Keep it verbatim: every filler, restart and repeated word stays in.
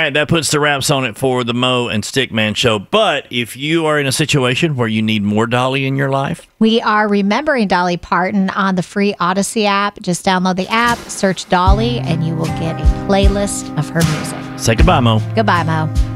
right, that puts the wraps on it for the Mo and Stickman show. But if you are in a situation where you need more Dolly in your life, we are remembering Dolly Parton on the free Odyssey app. Just download the app, search Dolly, and you will get a playlist of her music. Say goodbye, Mo. Goodbye, Mo.